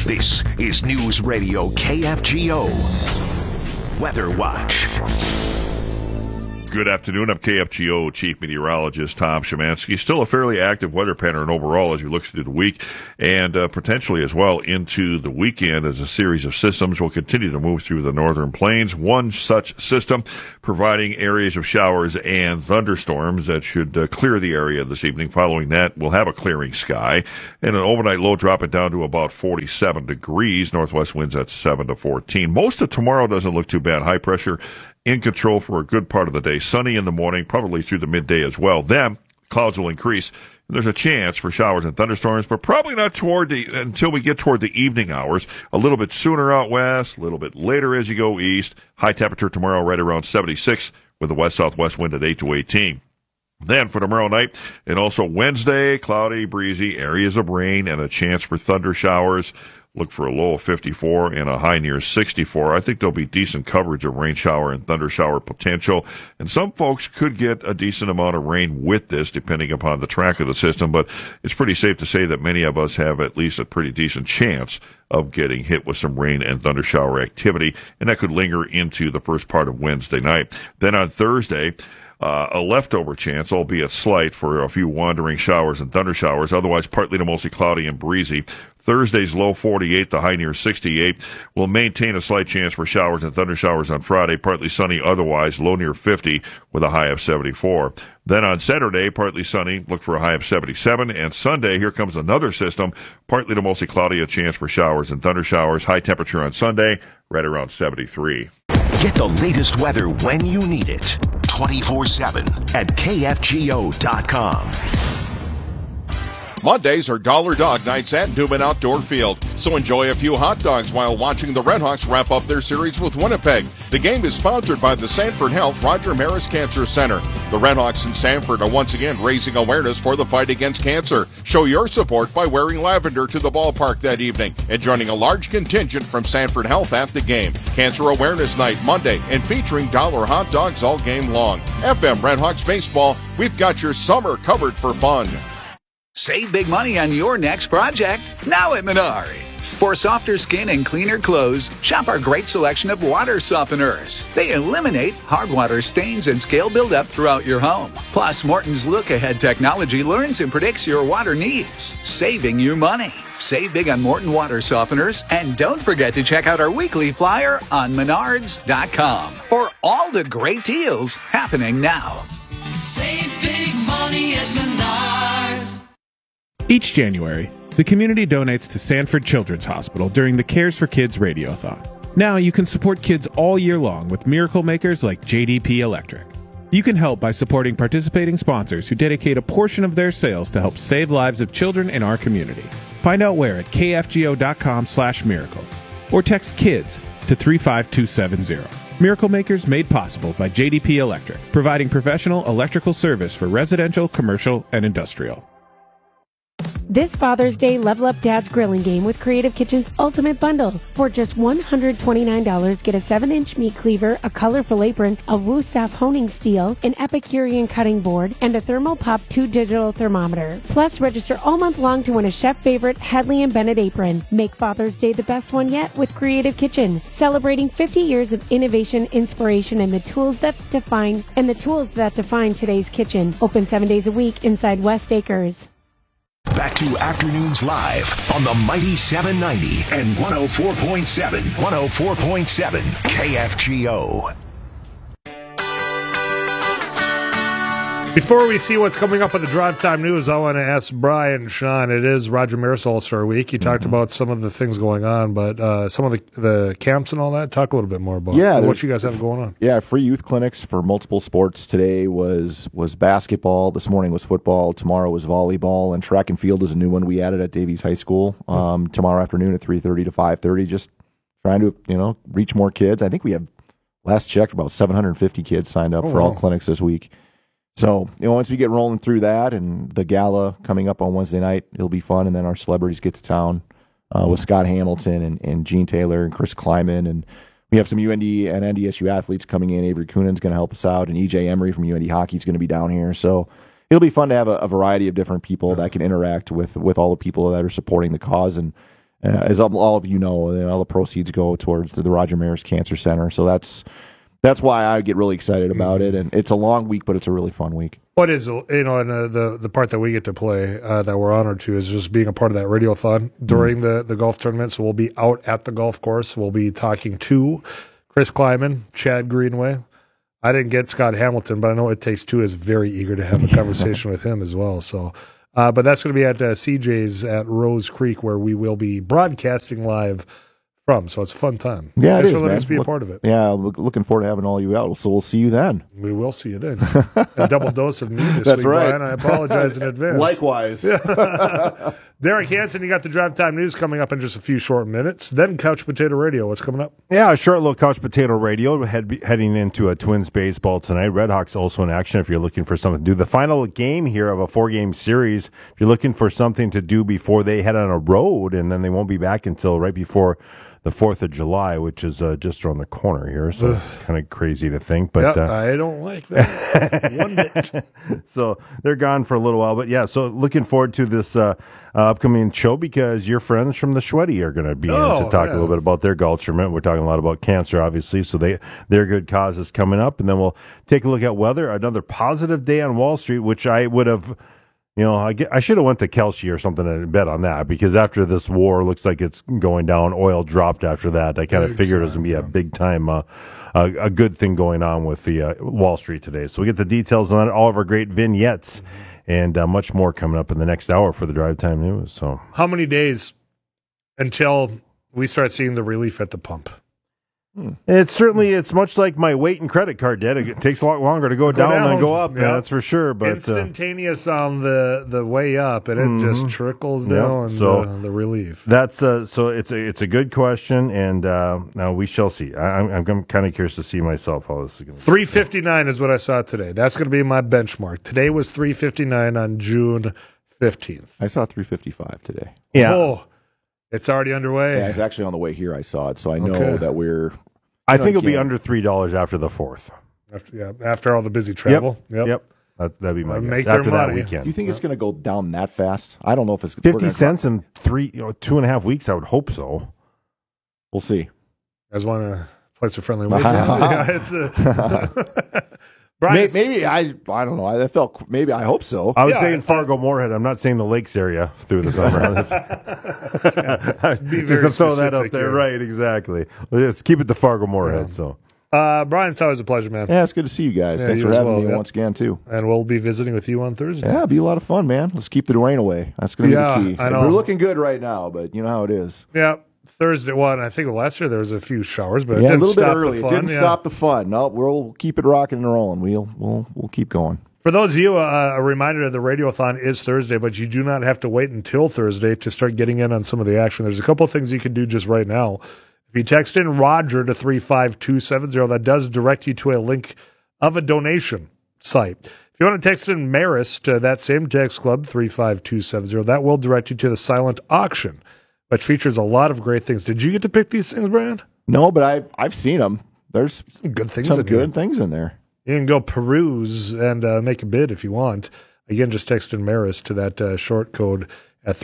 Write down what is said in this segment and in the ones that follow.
This is News Radio KFGO Weather Watch. Good afternoon. I'm KFGO Chief Meteorologist Tom Szymanski. Still a fairly active weather pattern overall as we look through the week and potentially as well into the weekend as a series of systems will continue to move through the northern plains. One such system providing areas of showers and thunderstorms that should clear the area this evening. Following that, we'll have a clearing sky and an overnight low dropping down to about 47 degrees. Northwest winds at 7 to 14. Most of tomorrow doesn't look too bad. High pressure in control for a good part of the day. Sunny in the morning, probably through the midday as well. Then clouds will increase. There's a chance for showers and thunderstorms, but probably not until we get toward the evening hours. A little bit sooner out west, a little bit later as you go east. High temperature tomorrow right around 76 with a west-southwest wind at 8 to 18. Then for tomorrow night and also Wednesday, cloudy, breezy, areas of rain and a chance for thunder showers. Look for a low of 54 and a high near 64. I think there'll be decent coverage of rain shower and thunder shower potential. And some folks could get a decent amount of rain with this, depending upon the track of the system. But it's pretty safe to say that many of us have at least a pretty decent chance of getting hit with some rain and thunder shower activity. And that could linger into the first part of Wednesday night. Then on Thursday, a leftover chance, albeit slight, for a few wandering showers and thunder showers. Otherwise, partly to mostly cloudy and breezy. Thursday's low 48, the high near 68. Will maintain a slight chance for showers and thunder showers on Friday. Partly sunny otherwise, low near 50 with a high of 74. Then on Saturday, partly sunny, look for a high of 77. And Sunday, here comes another system, partly to mostly cloudy, a chance for showers and thunder showers. High temperature on Sunday, right around 73. Get the latest weather when you need it. 24/7 at KFGO.com. Mondays are Dollar Dog Nights at Newman Outdoor Field, so enjoy a few hot dogs while watching the Redhawks wrap up their series with Winnipeg. The game is sponsored by the Sanford Health Roger Maris Cancer Center. The Redhawks in Sanford are once again raising awareness for the fight against cancer. Show your support by wearing lavender to the ballpark that evening and joining a large contingent from Sanford Health at the game. Cancer Awareness Night Monday and featuring dollar hot dogs all game long. FM Redhawks Baseball, we've got your summer covered for fun. Save big money on your next project, now at Menards. For softer skin and cleaner clothes, shop our great selection of water softeners. They eliminate hard water stains and scale buildup throughout your home. Plus, Morton's look-ahead technology learns and predicts your water needs, saving you money. Save big on Morton water softeners, and don't forget to check out our weekly flyer on Menards.com for all the great deals happening now. Save big money at Menards. Each January, the community donates to Sanford Children's Hospital during the Cares for Kids Radiothon. Now you can support kids all year long with miracle makers like JDP Electric. You can help by supporting participating sponsors who dedicate a portion of their sales to help save lives of children in our community. Find out where at kfgo.com/miracle or text KIDS to 35270. Miracle Makers made possible by JDP Electric, providing professional electrical service for residential, commercial, and industrial. This Father's Day, level up Dad's grilling game with Creative Kitchen's Ultimate Bundle. For just $129, get a 7-inch meat cleaver, a colorful apron, a Wusthof honing steel, an Epicurean cutting board, and a Thermopop 2 digital thermometer. Plus, register all month long to win a chef favorite Hadley & Bennett apron. Make Father's Day the best one yet with Creative Kitchen, celebrating 50 years of innovation, inspiration, and the tools that define today's kitchen. Open 7 days a week inside West Acres. Back to Afternoons Live on the Mighty 790 and 104.7 KFGO. Before we see what's coming up with the Drive Time News, I want to ask Brian, Sean, it is Roger Maris All-Star Week. You talked about some of the things going on, but some of the camps and all that, talk a little bit more about what you guys have going on. Yeah, free youth clinics for multiple sports. Today was basketball. This morning was football. Tomorrow was volleyball. And track and field is a new one we added at Davies High School tomorrow afternoon at 3:30 to 5:30. Just trying to, reach more kids. I think we have, last checked, about 750 kids signed up for all clinics this week. So, once we get rolling through that and the gala coming up on Wednesday night, it'll be fun. And then our celebrities get to town with Scott Hamilton and Gene Taylor and Chris Kleiman. And we have some UND and NDSU athletes coming in. Avery Coonan's going to help us out. And EJ Emery from UND Hockey is going to be down here. So it'll be fun to have a variety of different people that can interact with all the people that are supporting the cause. And as all of you know, all the proceeds go towards the Roger Maris Cancer Center. So that's why I get really excited about it. And it's a long week, but it's a really fun week. What is, and the part that we get to play that we're honored to is just being a part of that radiothon during the golf tournament. So we'll be out at the golf course. We'll be talking to Chris Kleiman, Chad Greenway. I didn't get Scott Hamilton, but I know It Takes Two is very eager to have a conversation with him as well. So, but that's going to be at CJ's at Rose Creek, where we will be broadcasting live from. So it's a fun time. Yeah, it is, letting man. us be a part of it. Yeah, looking forward to having all you out. So we'll see you then. We will see you then. A double dose of me this That's week, right. Brian. I apologize in advance. Likewise. Derek Hansen, you got the Drive Time News coming up in just a few short minutes. Then Couch Potato Radio. What's coming up? Yeah, a short little Couch Potato Radio. Heading into a Twins baseball tonight. Redhawks also in action if you're looking for something to do. The final game here of a 4-game series. If you're looking for something to do before they head on a road, and then they won't be back until right before the 4th of July, which is just around the corner here. So kind of crazy to think. But I don't like that one bit. So they're gone for a little while. But, yeah, so looking forward to this upcoming show because your friends from the Schweddy are going to be in to talk a little bit about their golf tournament. We're talking a lot about cancer, obviously, so their good cause is coming up. And then we'll take a look at weather. Another positive day on Wall Street, which I would have – I should have went to Kelsey or something and bet on that because after this war, looks like it's going down. Oil dropped after that. I kind of figured it was going to be a big time, a good thing going on with the Wall Street today. So we get the details on all of our great vignettes and much more coming up in the next hour for the Drive Time News. So, how many days until we start seeing the relief at the pump? It's much like my weight and credit card debt. It takes a lot longer to go down than go up. Yeah, that's for sure. But instantaneous on the way up, and it just trickles down the relief. That's so it's a good question, and now we shall see. I'm kind of curious to see myself how this is going to. 359 is what I saw today. That's going to be my benchmark. Today was 359 on June 15th. I saw 355 today. Yeah. Oh, it's already underway. Yeah, it's actually on the way here. I saw it, so I know that we're. I think it'll be under $3 after the 4th. After all the busy travel. Yep. That'd be my guess. Make after their that money. weekend. Do you think it's going to go down that fast? I don't know if it's 50 cents in 2.5 weeks. I would hope so. We'll see. You guys want to place a friendly wager? Maybe I don't know. I felt maybe I hope so. I was saying Fargo Moorhead. I'm not saying the Lakes area through the summer. Just to throw that up there, right? Exactly. Let's keep it to Fargo Moorhead. So, Brian, it's always a pleasure, man. Yeah, it's good to see you guys. Thanks for having me once again too. And we'll be visiting with you on Thursday. Yeah, it'll be a lot of fun, man. Let's keep the rain away. That's going to be the key. I know. We're looking good right now, but you know how it is. Yeah. Thursday, I think last year there was a few showers, but it didn't stop the fun. It didn't stop the fun. No, we'll keep it rocking and rolling. We'll keep going. For those of you, a reminder that the Radiothon is Thursday, but you do not have to wait until Thursday to start getting in on some of the action. There's a couple of things you can do just right now. If you text in Roger to 35270, that does direct you to a link of a donation site. If you want to text in Maris to that same text club, 35270, that will direct you to the silent auction, which features a lot of great things. Did you get to pick these things, Brian? No, but I've seen them. There's some good things. Things in there. You can go peruse and make a bid if you want. Again, just text in Maris to that short code at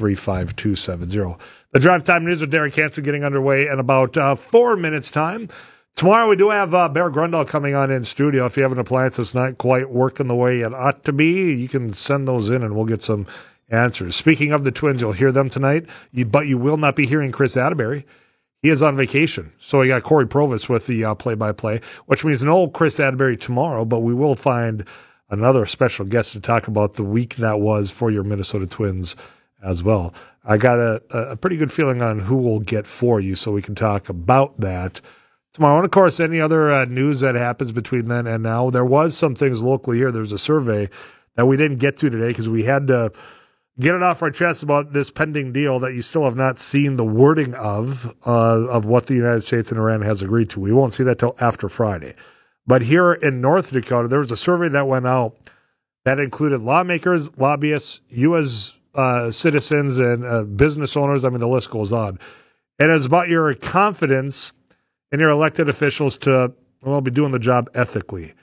35270. The Drive Time News with Derek Hansen getting underway in about 4 minutes' time. Tomorrow we do have Bear Grundle coming on in studio. If you have an appliance that's not quite working the way it ought to be, you can send those in and we'll get some answers. Speaking of the Twins, you'll hear them tonight, but you will not be hearing Chris Atterbury. He is on vacation. So we got Corey Provis with the play-by-play, which means no Chris Atterbury tomorrow, but we will find another special guest to talk about the week that was for your Minnesota Twins as well. I got a pretty good feeling on who we'll get for you, so we can talk about that tomorrow. And, of course, any other news that happens between then and now. There was some things locally here. There's a survey that we didn't get to today because we had to get it off our chest about this pending deal that you still have not seen the wording of what the United States and Iran has agreed to. We won't see that till after Friday. But here in North Dakota, there was a survey that went out that included lawmakers, lobbyists, U.S. Citizens, and business owners. I mean, the list goes on. And it's about your confidence in your elected officials to, be doing the job ethically.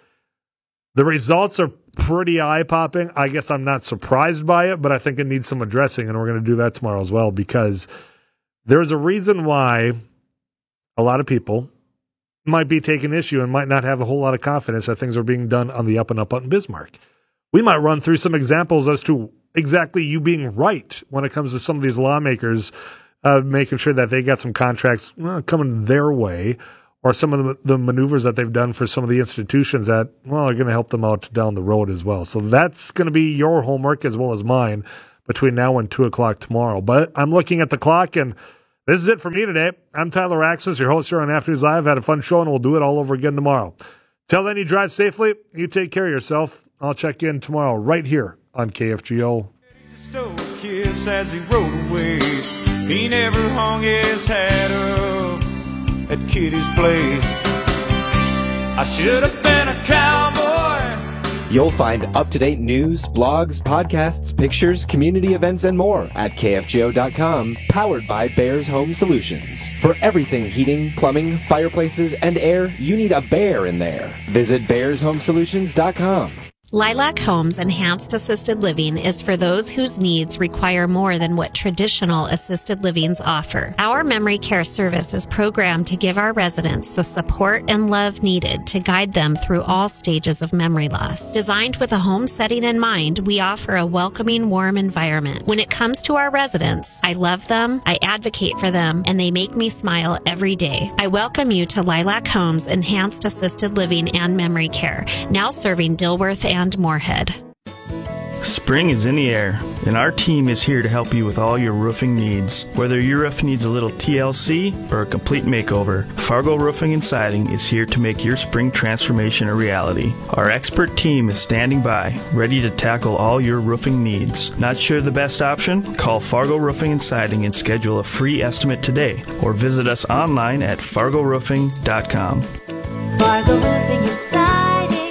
The results are pretty eye-popping. I guess I'm not surprised by it, but I think it needs some addressing, and we're going to do that tomorrow as well, because There's a reason why a lot of people might be taking issue and might not have a whole lot of confidence that things are being done on the up and up out in Bismarck. We might run through some examples as to exactly you being right when it comes to some of these lawmakers making sure that they got some contracts coming their way, or some of the maneuvers that they've done for some of the institutions that, are going to help them out down the road as well. So that's going to be your homework as well as mine between now and 2 o'clock tomorrow. But I'm looking at the clock, and this is it for me today. I'm Tyler Axis, your host here on Afternoons Live. Had a fun show, and we'll do it all over again tomorrow. Till then, you drive safely. You take care of yourself. I'll check in tomorrow right here on KFGO. Kiss as he rode away. He never hung his hat up at Kitty's place. I should have been a cowboy. You'll find up-to-date news, blogs, podcasts, pictures, community events, and more at KFGO.com, powered by Bears Home Solutions. For everything heating, plumbing, fireplaces, and air, you need a bear in there. Visit BearsHomeSolutions.com. Lilac Homes Enhanced Assisted Living is for those whose needs require more than what traditional assisted livings offer. Our memory care service is programmed to give our residents the support and love needed to guide them through all stages of memory loss. Designed with a home setting in mind, we offer a welcoming, warm environment. When it comes to our residents, I love them, I advocate for them, and they make me smile every day. I welcome you to Lilac Homes Enhanced Assisted Living and Memory Care, now serving Dilworth and Moorhead. Spring is in the air, and our team is here to help you with all your roofing needs. Whether your roof needs a little TLC or a complete makeover, Fargo Roofing and Siding is here to make your spring transformation a reality. Our expert team is standing by, ready to tackle all your roofing needs. Not sure the best option? Call Fargo Roofing and Siding and schedule a free estimate today, or visit us online at fargoroofing.com. Fargo Roofing and Siding.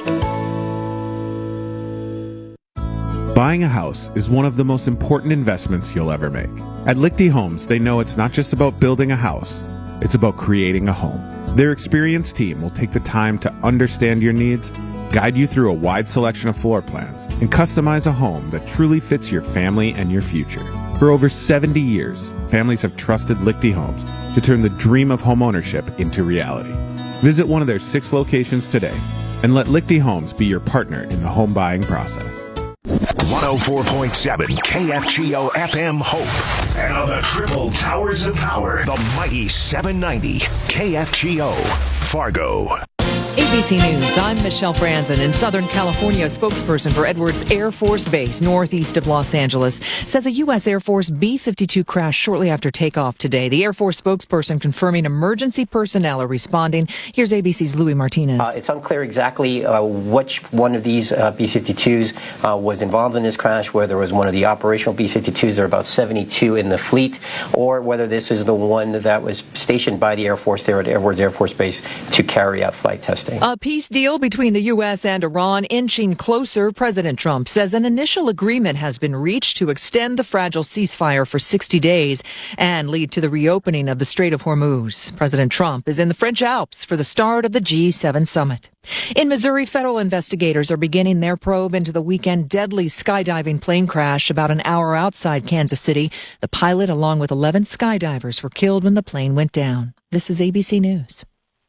Buying a house is one of the most important investments you'll ever make. At Lichty Homes, they know it's not just about building a house, it's about creating a home. Their experienced team will take the time to understand your needs, guide you through a wide selection of floor plans, and customize a home that truly fits your family and your future. For over 70 years, families have trusted Lichty Homes to turn the dream of homeownership into reality. Visit one of their 6 locations today and let Lichty Homes be your partner in the home buying process. 104.7 KFGO FM Hope. And on the triple towers of power, the mighty 790 KFGO Fargo. ABC News, I'm Michelle Franzen. In Southern California, a spokesperson for Edwards Air Force Base, northeast of Los Angeles, says a U.S. Air Force B-52 crashed shortly after takeoff today. The Air Force spokesperson confirming emergency personnel are responding. Here's ABC's Louis Martinez. It's unclear exactly which one of these B-52s was involved in this crash, whether it was one of the operational B-52s, there are about 72 in the fleet, or whether this is the one that was stationed by the Air Force there at Edwards Air Force Base to carry out flight testing. A peace deal between the U.S. and Iran inching closer. President Trump says an initial agreement has been reached to extend the fragile ceasefire for 60 days and lead to the reopening of the Strait of Hormuz. President Trump is in the French Alps for the start of the G7 summit. In Missouri, federal investigators are beginning their probe into the weekend deadly skydiving plane crash about an hour outside Kansas City. The pilot, along with 11 skydivers, were killed when the plane went down. This is ABC News.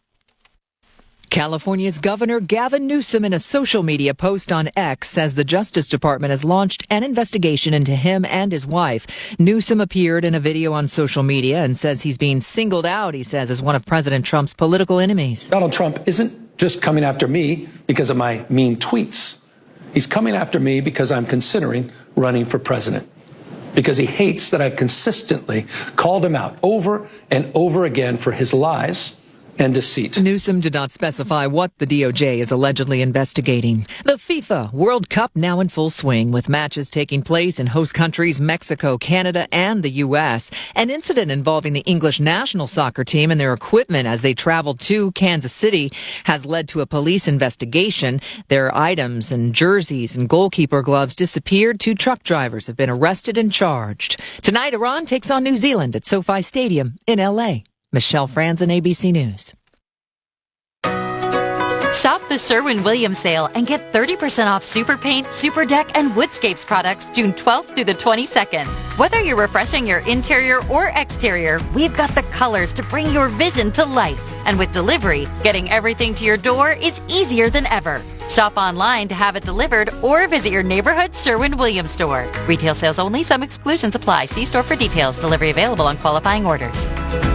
California's Governor Gavin Newsom, in a social media post on X, says the Justice Department has launched an investigation into him and his wife. Newsom appeared in a video on social media and says he's being singled out, he says, as one of President Trump's political enemies. Donald Trump isn't just coming after me because of my mean tweets. He's coming after me because I'm considering running for president. Because he hates that I've consistently called him out over and over again for his lies and deceit. Newsom did not specify what the DOJ is allegedly investigating. The FIFA World Cup now in full swing, with matches taking place in host countries Mexico, Canada, and the U.S. An incident involving the English national soccer team and their equipment as they traveled to Kansas City has led to a police investigation. Their items and jerseys and goalkeeper gloves disappeared. 2 truck drivers have been arrested and charged. Tonight, Iran takes on New Zealand at SoFi Stadium in L.A. Michelle Franzen, ABC News. Shop the Sherwin-Williams sale and get 30% off Super Paint, Super Deck, and Woodscapes products June 12th through the 22nd. Whether you're refreshing your interior or exterior, we've got the colors to bring your vision to life. And with delivery, getting everything to your door is easier than ever. Shop online to have it delivered or visit your neighborhood Sherwin-Williams store. Retail sales only. Some exclusions apply. See store for details. Delivery available on qualifying orders.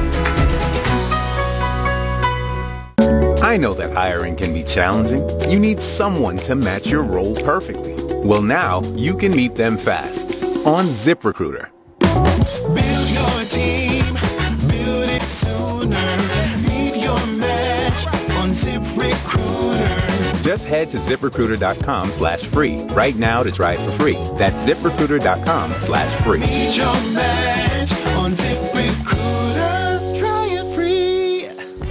I know that hiring can be challenging. You need someone to match your role perfectly. Well, now you can meet them fast on ZipRecruiter. Build your team, build it sooner. Meet your match on ZipRecruiter. Just head to ZipRecruiter.com/free right now to try it for free. That's ZipRecruiter.com/free. Meet your match on ZipRecruiter. Try it free.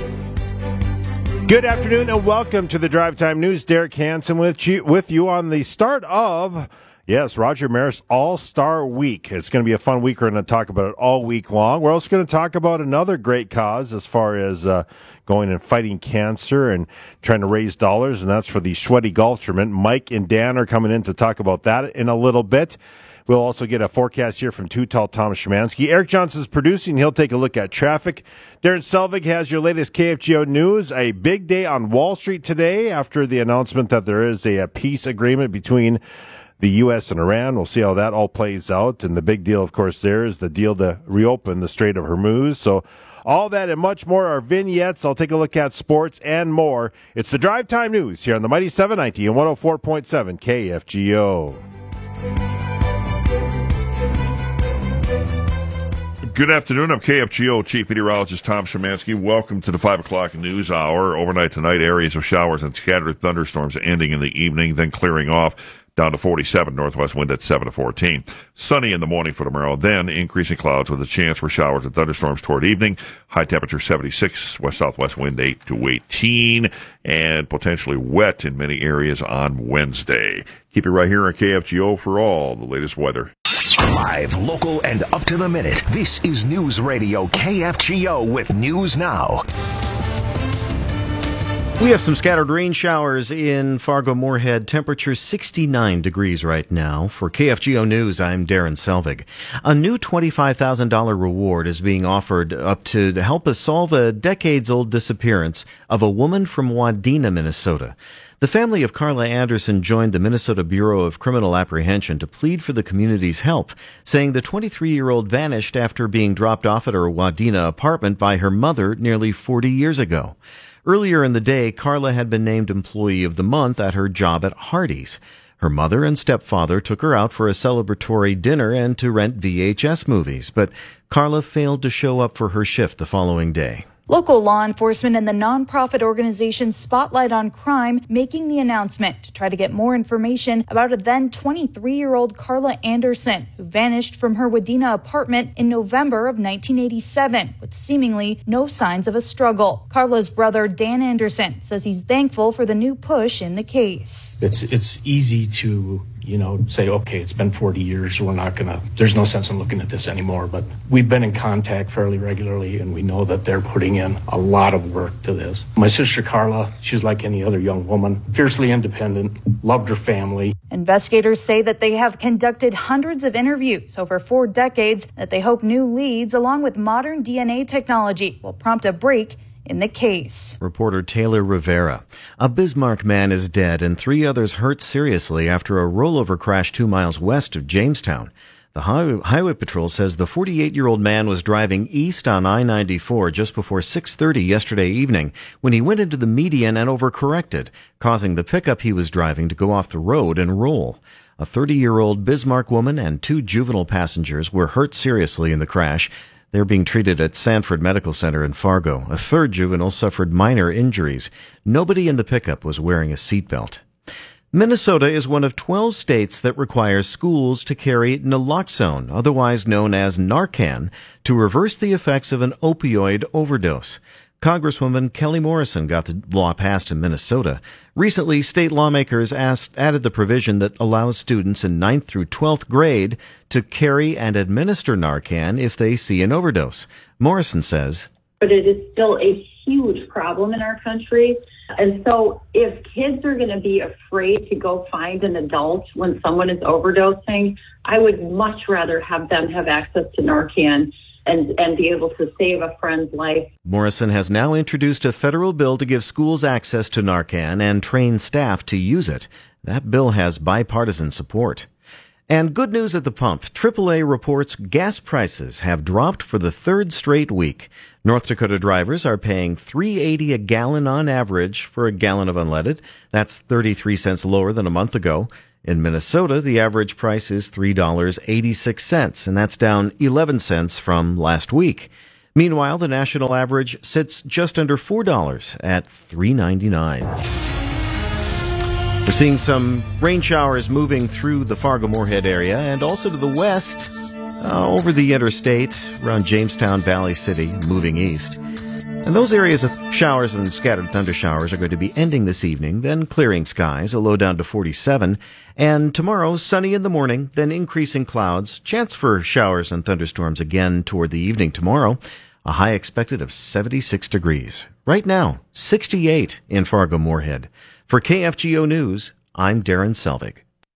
Good afternoon and welcome to the Drive Time News. Derek Hansen with you on the start of, yes, Roger Maris All-Star Week. It's going to be a fun week. We're going to talk about it all week long. We're also going to talk about another great cause as far as going and fighting cancer and trying to raise dollars, and that's for the Sweaty Golf Tournament. Mike and Dan are coming in to talk about that in a little bit. We'll also get a forecast here from Too Tall Thomas Szymanski. Eric Johnson's producing. He'll take a look at traffic. Darren Selvig has your latest KFGO news. A big day on Wall Street today after the announcement that there is a peace agreement between the U.S. and Iran. We'll see how that all plays out. And the big deal, of course, there is the deal to reopen the Strait of Hormuz. So all that and much more are vignettes. I'll take a look at sports and more. It's the Drive Time News here on the Mighty 790 and 104.7 KFGO. Good afternoon. I'm KFGO Chief Meteorologist Tom Szymanski. Welcome to the 5 o'clock news hour. Overnight tonight, areas of showers and scattered thunderstorms ending in the evening, then clearing off down to 47, northwest wind at 7 to 14. Sunny in the morning for tomorrow, then increasing clouds with a chance for showers and thunderstorms toward evening. High temperature 76, west-southwest wind 8 to 18, and potentially wet in many areas on Wednesday. Keep it right here on KFGO for all the latest weather. Live, local, and up to the minute. This is News Radio KFGO with News Now. We have some scattered rain showers in Fargo-Moorhead. Temperature 69 degrees right now. For KFGO News, I'm Darren Selvig. A new $25,000 reward is being offered up to help us solve a decades-old disappearance of a woman from Wadena, Minnesota. The family of Carla Anderson joined the Minnesota Bureau of Criminal Apprehension to plead for the community's help, saying the 23-year-old vanished after being dropped off at her Wadena apartment by her mother nearly 40 years ago. Earlier in the day, Carla had been named Employee of the Month at her job at Hardee's. Her mother and stepfather took her out for a celebratory dinner and to rent VHS movies, but Carla failed to show up for her shift the following day. Local law enforcement and the nonprofit organization Spotlight on Crime making the announcement to try to get more information about a then 23-year-old Carla Anderson who vanished from her Wadena apartment in November of 1987 with seemingly no signs of a struggle. Carla's brother Dan Anderson says he's thankful for the new push in the case. It's easy to say, okay, it's been 40 years. There's no sense in looking at this anymore. But we've been in contact fairly regularly, and we know that they're putting in a lot of work to this. My sister Carla, she's like any other young woman, fiercely independent, loved her family. Investigators say that they have conducted hundreds of interviews over 4 decades that they hope new leads, along with modern DNA technology, will prompt a break in the case. Reporter Taylor Rivera. A Bismarck man is dead and 3 others hurt seriously after a rollover crash 2 miles west of Jamestown. The Highway Patrol says the 48-year-old man was driving east on I-94 just before 6:30 yesterday evening when he went into the median and overcorrected, causing the pickup he was driving to go off the road and roll. A 30-year-old Bismarck woman and 2 juvenile passengers were hurt seriously in the crash. They're being treated at Sanford Medical Center in Fargo. A 3rd juvenile suffered minor injuries. Nobody in the pickup was wearing a seatbelt. Minnesota is one of 12 states that requires schools to carry naloxone, otherwise known as Narcan, to reverse the effects of an opioid overdose. Congresswoman Kelly Morrison got the law passed in Minnesota. Recently, state lawmakers added the provision that allows students in 9th through 12th grade to carry and administer Narcan if they see an overdose. Morrison says, but it is still a huge problem in our country. And so if kids are going to be afraid to go find an adult when someone is overdosing, I would much rather have them have access to Narcan and be able to save a friend's life. Morrison has now introduced a federal bill to give schools access to Narcan and train staff to use it. That bill has bipartisan support. And good news at the pump. AAA reports gas prices have dropped for the third straight week. North Dakota drivers are paying $3.80 a gallon on average for a gallon of unleaded. That's 33 cents lower than a month ago. In Minnesota, the average price is $3.86, and that's down 11 cents from last week. Meanwhile, the national average sits just under $4 at $3.99. We're seeing some rain showers moving through the Fargo-Moorhead area and also to the west over the interstate around Jamestown, Valley City, moving east. And those areas of showers and scattered thunder showers are going to be ending this evening, then clearing skies, a low down to 47. And tomorrow, sunny in the morning, then increasing clouds, chance for showers and thunderstorms again toward the evening tomorrow. A high expected of 76 degrees. Right now, 68 in Fargo-Moorhead. For KFGO News, I'm Darren Selvig.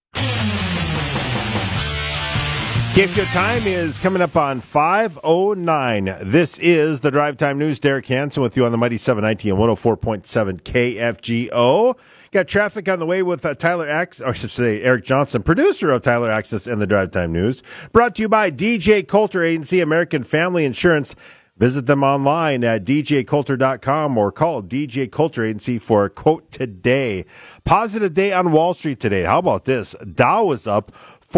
KFGO time is coming up on 5:09. This is the Drive Time News. Derek Hansen with you on the Mighty 790 and 104.7 KFGO. Got traffic on the way with Eric Johnson, producer of Tyler Access and the Drive Time News. Brought to you by DJ Coulter Agency, American Family Insurance. Visit them online at djcoulter.com or call DJ Coulter Agency for a quote today. Positive day on Wall Street today. How about this? Dow was up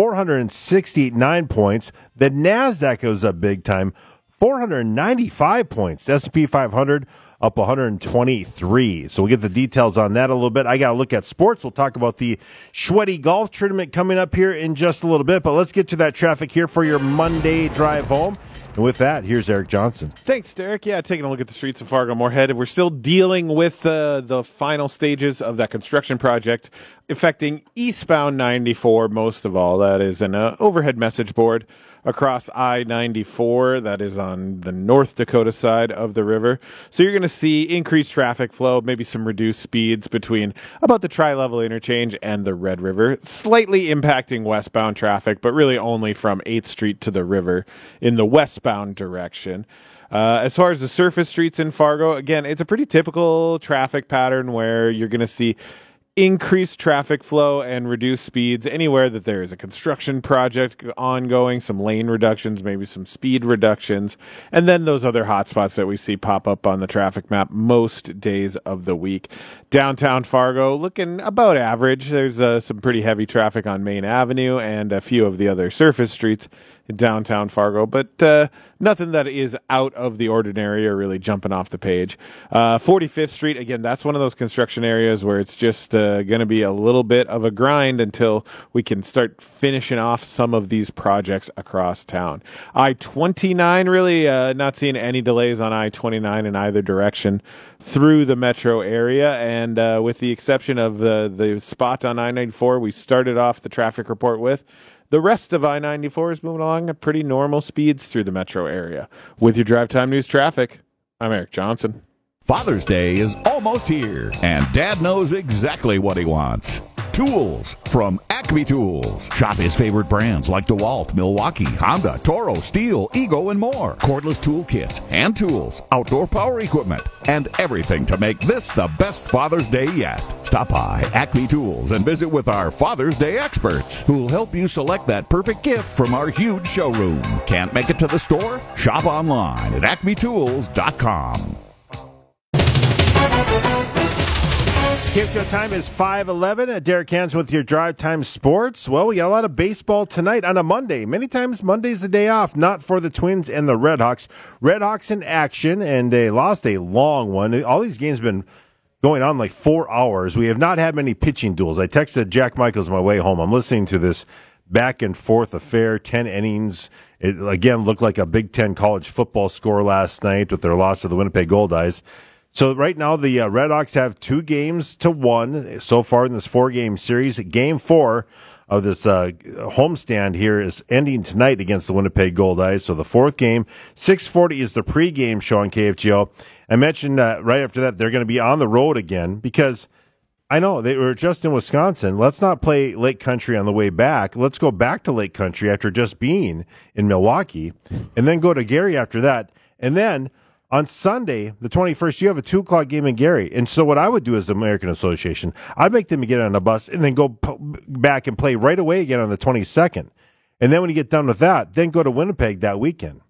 469 points. The NASDAQ was up big time, 495 points. S&P 500 up 123. So we'll get the details on that a little bit. I got to look at sports. We'll talk about the Schweddy Golf Tournament coming up here in just a little bit. But let's get to that traffic here for your Monday drive home. And with that, here's Eric Johnson. Thanks, Derek. Yeah, taking a look at the streets of Fargo-Moorhead. We're still dealing with the final stages of that construction project affecting eastbound 94 most of all. That is an overhead message board across I-94. That is on the North Dakota side of the river. So you're going to see increased traffic flow, maybe some reduced speeds between about the Tri-Level interchange and the Red River, slightly impacting westbound traffic, but really only from 8th Street to the river in the westbound direction. As far as the surface streets in Fargo, again, it's a pretty typical traffic pattern where you're going to see increased traffic flow and reduced speeds anywhere that there is a construction project ongoing, some lane reductions, maybe some speed reductions, and then those other hotspots that we see pop up on the traffic map most days of the week. Downtown Fargo looking about average. There's some pretty heavy traffic on Main Avenue and a few of the other surface streets in downtown Fargo, but nothing that is out of the ordinary or really jumping off the page. 45th Street, again, that's one of those construction areas where it's just going to be a little bit of a grind until we can start finishing off some of these projects across town. I-29, really not seeing any delays on I-29 in either direction through the metro area, and with the exception of the spot on I-94 we started off the traffic report with, the rest of I-94 is moving along at pretty normal speeds through the metro area. With your Drive Time News traffic, I'm Eric Johnson. Father's Day is almost here, and Dad knows exactly what he wants. Tools from Acme Tools. Shop his favorite brands like DeWalt, Milwaukee, Honda, Toro, Steel, Ego, and more. Cordless tool kits, hand tools, outdoor power equipment, and everything to make this the best Father's Day yet. Stop by Acme Tools and visit with our Father's Day experts who'll help you select that perfect gift from our huge showroom. Can't make it to the store? Shop online at acmetools.com. KFGO time is 5:11. Derek Hansen with your Drive Time Sports. Well, we got a lot of baseball tonight on a Monday. Many times Monday's the day off, not for the Twins and the Red Hawks. Red Hawks in action, and they lost a long one. All these games have been going on like 4 hours. We have not had many pitching duels. I texted Jack Michaels on my way home. I'm listening to this back and forth affair, 10 innings. It, again, looked like a Big Ten college football score last night with their loss to the Winnipeg Goldeyes. So right now the Red Hawks have 2-1 so far in this 4-game series. Game 4 of this homestand here is ending tonight against the Winnipeg Goldeyes. So the fourth game, 6:40 is the pregame show on KFGO. I mentioned right after that they're going to be on the road again because I know they were just in Wisconsin. Let's not play Lake Country on the way back. Let's go back to Lake Country after just being in Milwaukee, and then go to Gary after that. And then on Sunday, the 21st, you have a 2 o'clock game in Gary. And so what I would do as the American Association, I'd make them get on a bus and then go back and play right away again on the 22nd. And then when you get done with that, then go to Winnipeg that weekend.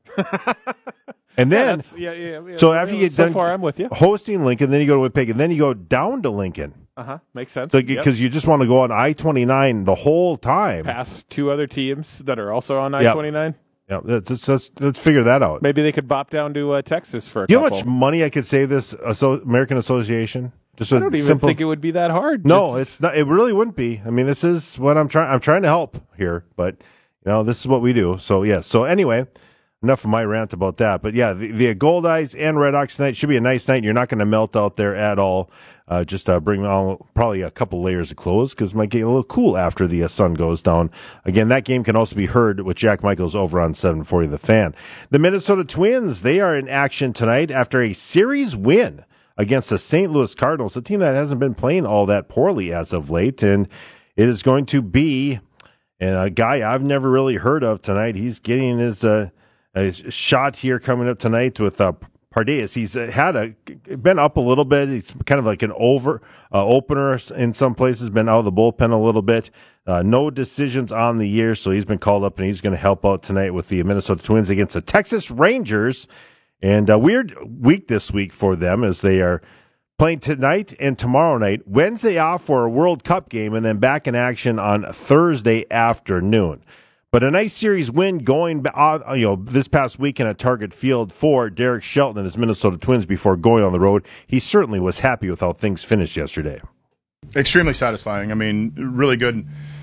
And then, so after you get done far, I'm with you. hosting Lincoln, then you go to Winnipeg, and then you go down to Lincoln. Makes sense. So, because you just want to go on I-29 the whole time. Past 2 other teams that are also on I-29. Yeah, let's figure that out. Maybe they could bop down to Texas for a You couple. know how much money I could save this American Association? Just I don't even think it would be that hard. No, it's not. It really wouldn't be. I mean, this is what I'm trying to help here, but this is what we do. So yeah. So anyway, enough of my rant about that. But yeah, the Goldeyes and Redhawks tonight should be a nice night. You're not going to melt out there at all. Just bring on probably a couple layers of clothes because it might get a little cool after the sun goes down. Again, that game can also be heard with Jack Michaels over on 740 The Fan. The Minnesota Twins, they are in action tonight after a series win against the St. Louis Cardinals, a team that hasn't been playing all that poorly as of late. And it is going to be a guy I've never really heard of tonight. He's getting his a shot here coming up tonight with Pardeas. He's been up a little bit. He's kind of like an opener in some places, been out of the bullpen a little bit. No decisions on the year, so he's been called up, and he's going to help out tonight with the Minnesota Twins against the Texas Rangers. And a weird week this week for them as they are playing tonight and tomorrow night. Wednesday off for a World Cup game, and then back in action on Thursday afternoon. But a nice series win going, this past weekend at Target Field for Derek Shelton and his Minnesota Twins before going on the road. He certainly was happy with how things finished yesterday. Extremely satisfying. I mean, really good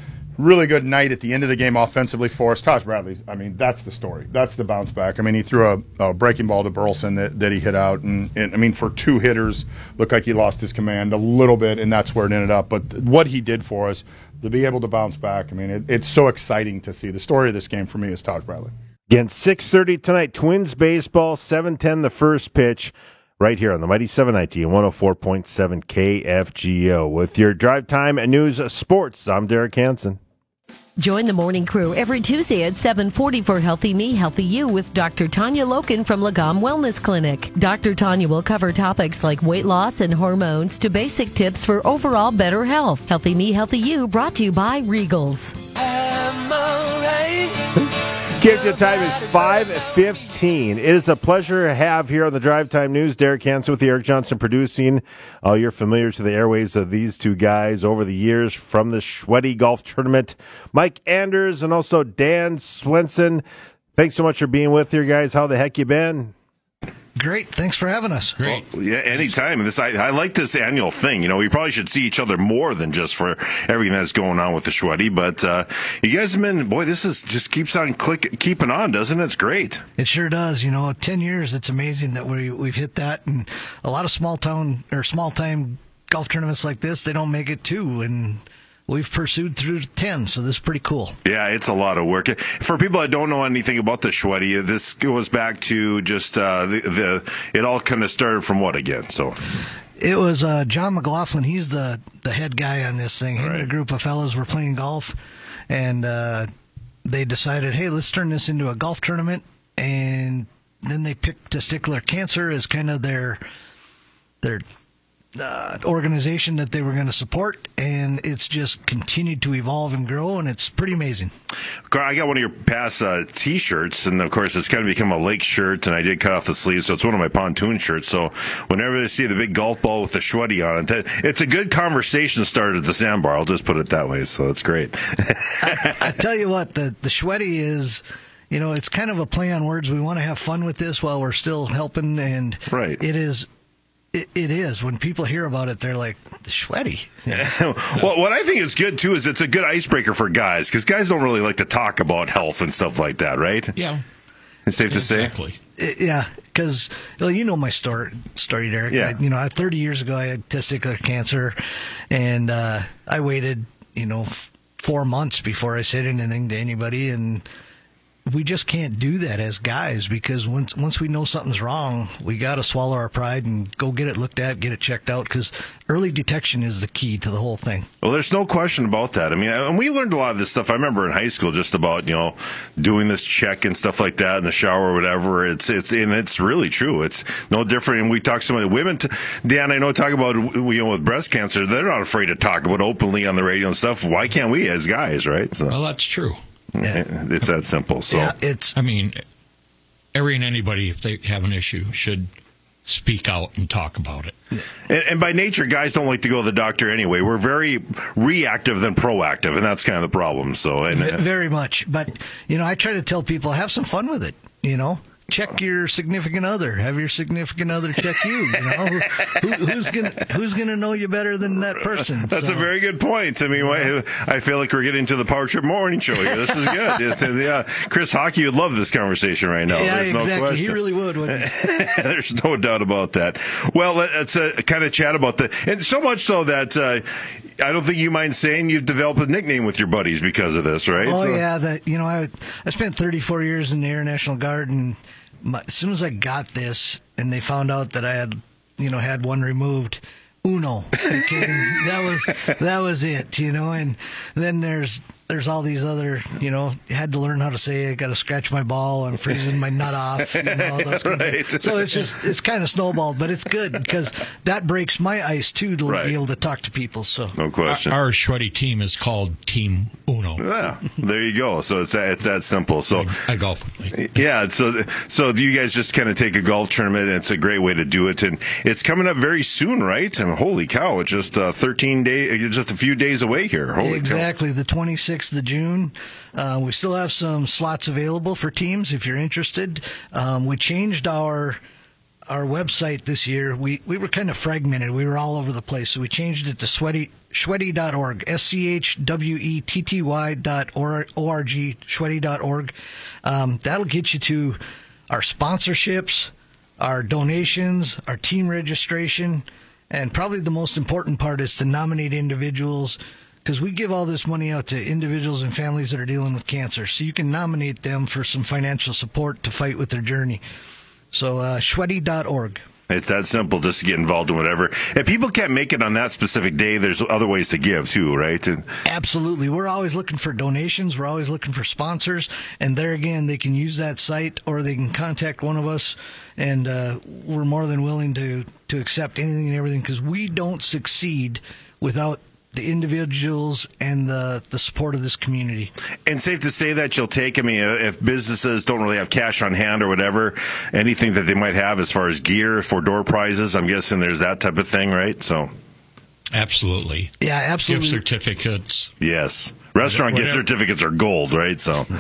night at the end of the game offensively for us. Taj Bradley, I mean, that's the story. That's the bounce back. I mean, he threw a breaking ball to Burleson that he hit out. And I mean, for 2 hitters, looked like he lost his command a little bit, and that's where it ended up. But what he did for us, to be able to bounce back, I mean, it's so exciting to see. The story of this game for me is Taj Bradley. Again, 6:30 tonight, Twins baseball, 7:10 the first pitch, right here on the Mighty 790 and 104.7 KFGO. With your drive time and news sports, I'm Derek Hansen. Join the morning crew every Tuesday at 7:40 for Healthy Me, Healthy You with Dr. Tanya Loken from Lagom Wellness Clinic. Dr. Tanya will cover topics like weight loss and hormones to basic tips for overall better health. Healthy Me, Healthy You brought to you by Regals. KFGO time is 5:15. It is a pleasure to have here on the Drive Time News Derek Hansen with Eric Johnson producing. You're familiar to the airwaves of these two guys over the years from the Shweddy Golf Tournament. Mike Anders and also Dan Swenson. Thanks so much for being with here, guys. How the heck you been? Great. Thanks for having us. Great. Well, yeah, anytime. I like this annual thing. We probably should see each other more than just for everything that's going on with the Shweddy. But you guys have been, this is just keeps on keeping on, doesn't it? It's great. It sure does. 10 years, it's amazing that we've hit that. And a lot of small-time golf tournaments like this, they don't make it 2. And we've pursued through 10, so this is pretty cool. Yeah, it's a lot of work. For people that don't know anything about the Shweddy, this goes back to just it all kind of started from what again? So it was John McLaughlin. He's the head guy on this thing. Him and a group of fellas were playing golf, and they decided, hey, let's turn this into a golf tournament. And then they picked testicular cancer as kind of their organization that they were going to support, and it's just continued to evolve and grow, and it's pretty amazing. I got one of your past T-shirts, and of course it's kind of become a lake shirt, and I did cut off the sleeves, so it's one of my pontoon shirts. So whenever they see the big golf ball with the Shweddy on it, it's a good conversation starter at the sandbar. I'll just put it that way. So it's great. I tell you what, the Shweddy is. It's kind of a play on words. We want to have fun with this while we're still helping, and it is. It is. When people hear about it, they're like, the Shweddy. Well, what I think is good, too, is it's a good icebreaker for guys, because guys don't really like to talk about health and stuff like that, right? Yeah. It's safe to say? Yeah, because, my story, Derek. Yeah. 30 years ago, I had testicular cancer, and I waited, 4 months before I said anything to anybody, and we just can't do that as guys, because once we know something's wrong, we got to swallow our pride and go get it looked at, get it checked out, because early detection is the key to the whole thing. Well, there's no question about that. I mean, and we learned a lot of this stuff. I remember in high school just about, doing this check and stuff like that in the shower or whatever. It's really true. It's no different. And we talk to some of the women, Dan, I know, talk about, with breast cancer, they're not afraid to talk about openly on the radio and stuff. Why can't we as guys, right? So. Well, that's true. Yeah. It's that simple. So I mean, every and anybody, if they have an issue, should speak out and talk about it. And by nature, guys don't like to go to the doctor anyway. We're very reactive than proactive, and that's kind of the problem. So very much. But I try to tell people, have some fun with it. Check your significant other. Have your significant other check you. Who's gonna know you better than that person? That's a very good point. I mean, I feel like we're getting to the Power Trip Morning Show here. This is good. Chris Hockey would love this conversation right now. Yeah, There's no exactly. question. He really would, wouldn't he? There's no doubt about that. Well, let's kind of chat about that, and so much so that I don't think you mind saying you've developed a nickname with your buddies because of this, right? Oh yeah, I spent 34 years in the Air National Guard, and as soon as I got this, and they found out that I had, had one removed, Uno. Okay, that was it, And then there's all these other, had to learn how to say I got to scratch my ball, I'm freezing my nut off, those kinds of, so it's kind of snowballed, but it's good because that breaks my ice too to be able to talk to people. So no question. Our sweaty team is called Team Uno. Yeah, there you go. So it's that simple. So I golf. Yeah. So do you guys just kind of take a golf tournament? And it's a great way to do it, and it's coming up very soon, right? And holy cow, it's just 13 days, just a few days away here. Holy exactly, the 26th of June. We still have some slots available for teams if you're interested. We changed our website this year. We were kind of fragmented. We were all over the place, so we changed it to Schwetty.org, SCHWETTY.org, Schwetty.org. That'll get you to our sponsorships, our donations, our team registration, and probably the most important part is to nominate individuals, because we give all this money out to individuals and families that are dealing with cancer. So you can nominate them for some financial support to fight with their journey. So Schwetty.org. It's that simple, just to get involved in whatever. If people can't make it on that specific day, there's other ways to give too, right? Absolutely. We're always looking for donations. We're always looking for sponsors. And there again, they can use that site or they can contact one of us. And we're more than willing to accept anything and everything, because we don't succeed without the individuals and the support of this community. And safe to say that you'll take, if businesses don't really have cash on hand or whatever, anything that they might have as far as gear for door prizes, I'm guessing there's that type of thing, right? So. Absolutely. Yeah, absolutely. Gift certificates. Yes. Restaurant gift certificates are gold, right?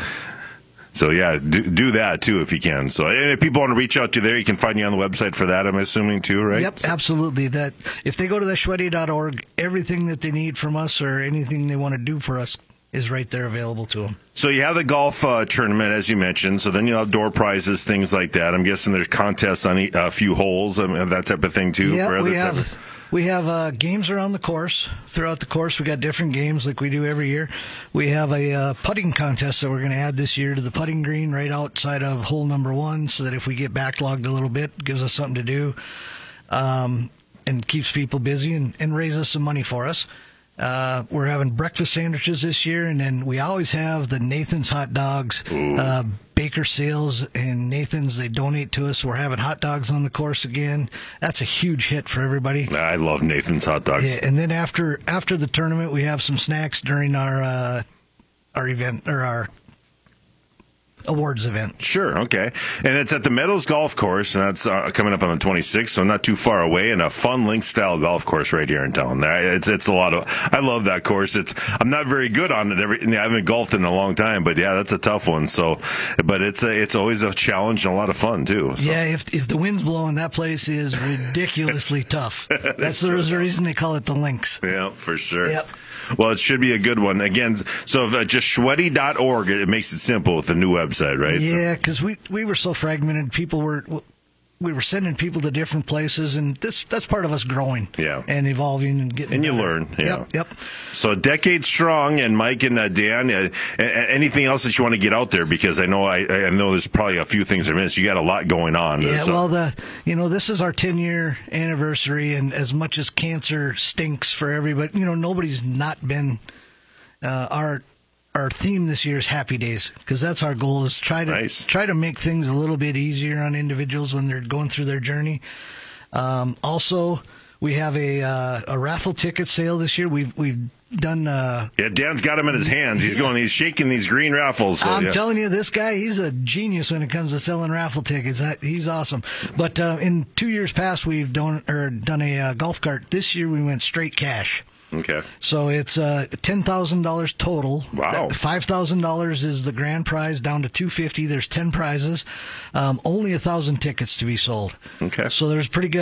So yeah, do that too if you can. So, and if people want to reach out to you there, you can find you on the website for that, I'm assuming too, right? Yep, absolutely. That if they go to the Schwetty.org, everything that they need from us or anything they want to do for us is right there available to them. So you have the golf tournament, as you mentioned. So then you'll have door prizes, things like that. I'm guessing there's contests on a few holes, that type of thing too. Yeah, we have games around the course. Throughout the course, we got different games like we do every year. We have a putting contest that we're going to add this year to the putting green right outside of hole number 1, so that if we get backlogged a little bit, it gives us something to do, and keeps people busy and raises some money for us. We're having breakfast sandwiches this year, and then we always have the Nathan's hot dogs. Baker Sales and Nathan's, they donate to us. We're having hot dogs on the course again. That's a huge hit for everybody. I love Nathan's hot dogs. Yeah, and then after the tournament, we have some snacks during our event, or our awards event. Sure, okay. And it's at the Meadows Golf Course, and that's coming up on the 26th, so not too far away, and a fun link-style golf course right here in town. It's a lot of. I love that course. I'm not very good on it. I haven't golfed in a long time, but yeah, that's a tough one. So, but it's always a challenge and a lot of fun too. So. Yeah, if the wind's blowing, that place is ridiculously tough. That's the reason they call it the links. Yeah, for sure. Yep. Well, it should be a good one. Again, so just Schwetty.org, it makes it simple with the new website, right? Yeah, because we were so fragmented. People we were sending people to different places, and that's part of us growing and evolving and getting and you better. learn. Yep. So a decade strong, and Mike and Dan, anything else that you want to get out there? Because I know there's probably a few things I missed. You got a lot going on. Yeah, well, this is our 10-year anniversary, and as much as cancer stinks for everybody, nobody's not been our theme this year is Happy Days, because that's our goal, is try to make things a little bit easier on individuals when they're going through their journey. Also, we have a raffle ticket sale this year. We've done. Dan's got them in his hands. He's shaking these green raffles. So, I'm telling you, this guy, he's a genius when it comes to selling raffle tickets. He's awesome. But in 2 years past, we've done a golf cart. This year, we went straight cash. Okay. So it's $10,000 total. Wow. $5,000 is the grand prize, down to $250. There's 10 prizes. Only 1,000 tickets to be sold. Okay. So there's pretty good.